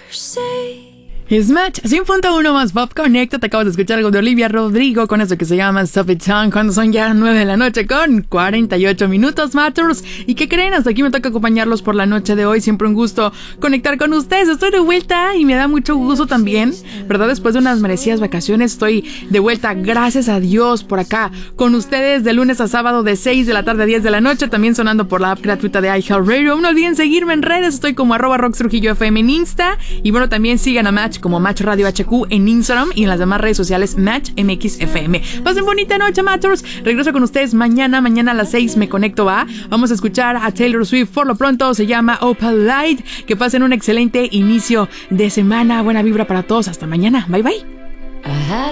Es Match 100.1 más Pop Connect. Te acabas de escuchar algo de Olivia Rodrigo con eso que se llama Stop It Song, cuando son ya 9 de la noche con 48 minutos, Matchers. ¿Y qué creen? Hasta aquí me toca acompañarlos por la noche de hoy. Siempre un gusto conectar con ustedes. Estoy de vuelta y me da mucho gusto también, ¿verdad? Después de unas merecidas vacaciones estoy de vuelta, gracias a Dios, por acá con ustedes de lunes a sábado de 6 de la tarde a 10 de la noche. También sonando por la app gratuita de iHeartRadio. No olviden seguirme en redes. Estoy como @RoxTrujilloFM en Insta. Y bueno, también sigan a Match como Match Radio HQ en Instagram y en las demás redes sociales Match MX FM. Pasen bonita noche, Matchers. Regreso con ustedes mañana a las 6 me conecto, ¿va? Vamos a escuchar a Taylor Swift. Por lo pronto se llama Opal Light. Que pasen un excelente inicio de semana. Buena vibra para todos. Hasta mañana. Bye bye.